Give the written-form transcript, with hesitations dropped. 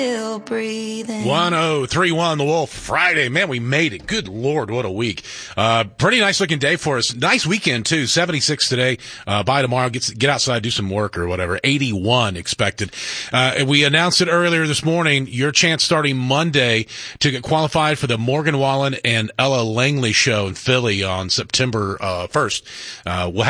Still breathing. 1031 The Wolf Friday. Man, we made it. Good Lord, what a week. Pretty nice looking day for us. Nice weekend too. 76 today. By tomorrow, get outside, do some work or whatever. 81 expected. We announced it earlier this morning. Your chance starting Monday to get qualified for the Morgan Wallen and Ella Langley show in Philly on September 1st. We'll